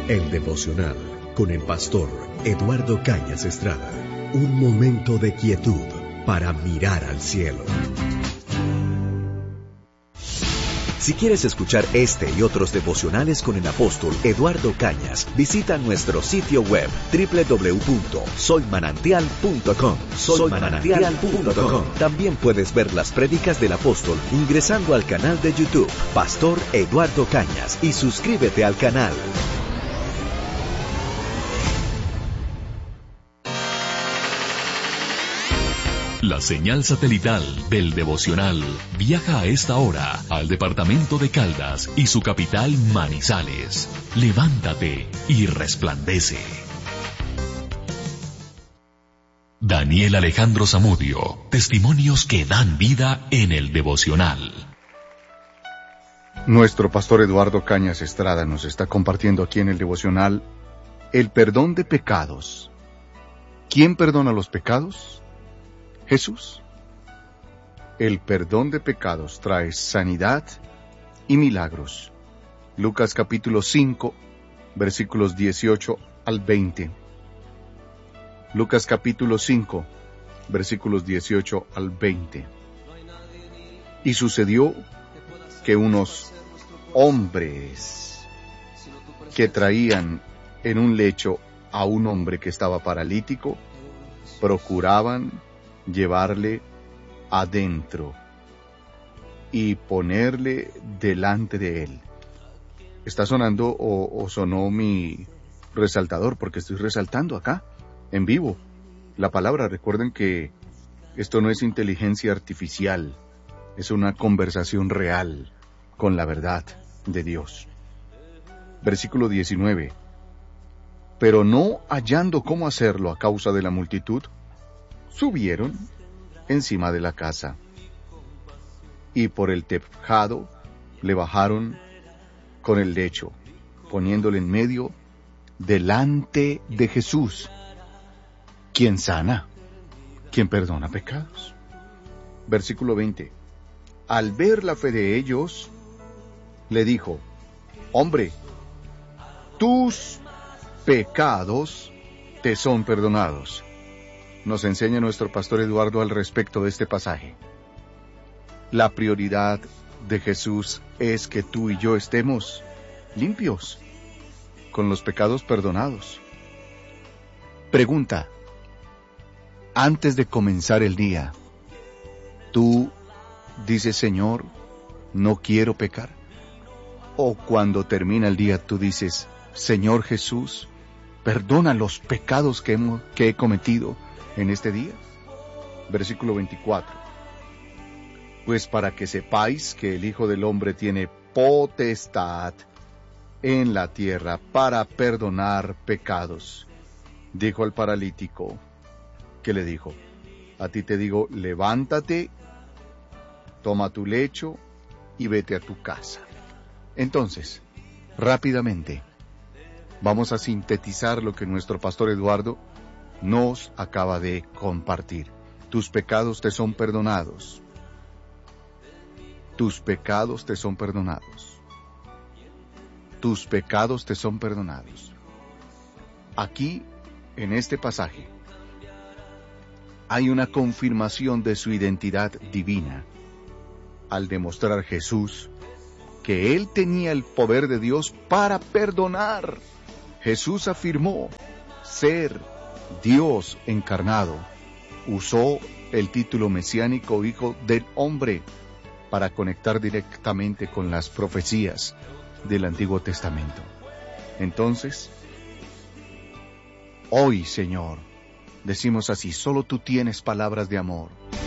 El devocional con el pastor Eduardo Cañas Estrada. Un momento de quietud para mirar al cielo. Si quieres escuchar este y otros devocionales con el apóstol Eduardo Cañas, visita nuestro sitio web www.soymanantial.com. Soymanantial.com. También puedes ver las prédicas del apóstol ingresando al canal de YouTube Pastor Eduardo Cañas y suscríbete al canal. La señal satelital del devocional viaja a esta hora al departamento de Caldas y su capital Manizales. Levántate y resplandece. Daniel Alejandro Zamudio, testimonios que dan vida en el devocional. Nuestro pastor Eduardo Cañas Estrada nos está compartiendo aquí en el devocional el perdón de pecados. ¿Quién perdona los pecados? Jesús. El perdón de pecados trae sanidad y milagros. Lucas capítulo 5, versículos 18 al 20. Lucas capítulo 5, versículos 18 al 20. Y sucedió que unos hombres que traían en un lecho a un hombre que estaba paralítico, procuraban llevarle adentro y ponerle delante de él. Está sonando o sonó mi resaltador, porque estoy resaltando acá, en vivo, la palabra. Recuerden que esto no es inteligencia artificial, es una conversación real con la verdad de Dios. Versículo 19. Pero no hallando cómo hacerlo a causa de la multitud, subieron encima de la casa, y por el tejado le bajaron con el lecho, poniéndole en medio delante de Jesús, quien sana, quien perdona pecados. Versículo 20. Al ver la fe de ellos, le dijo: hombre, tus pecados te son perdonados. Nos enseña nuestro pastor Eduardo al respecto de este pasaje. La prioridad de Jesús es que tú y yo estemos limpios, con los pecados perdonados. Pregunta: antes de comenzar el día, ¿tú dices, Señor, no quiero pecar? ¿O cuando termina el día tú dices, Señor Jesús, perdona los pecados que he cometido en este día? Versículo 24. Pues para que sepáis que el Hijo del Hombre tiene potestad en la tierra para perdonar pecados, dijo al paralítico, que le dijo: a ti te digo, levántate, toma tu lecho y vete a tu casa. Entonces, rápidamente, vamos a sintetizar lo que nuestro pastor Eduardo nos acaba de compartir. Tus pecados te son perdonados. Tus pecados te son perdonados. Tus pecados te son perdonados. Aquí, en este pasaje, hay una confirmación de su identidad divina, al demostrar Jesús que Él tenía el poder de Dios para perdonar. Jesús afirmó ser Dios encarnado. Usó el título mesiánico Hijo del Hombre para conectar directamente con las profecías del Antiguo Testamento. Entonces, hoy, Señor, decimos así: solo tú tienes palabras de amor.